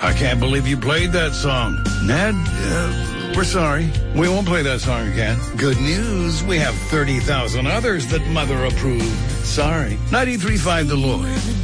I can't believe you played that song. Ned, we're sorry. We won't play that song again. Good news, we have 30,000 others that Mother approved. Sorry. 93.5 The Lloyd.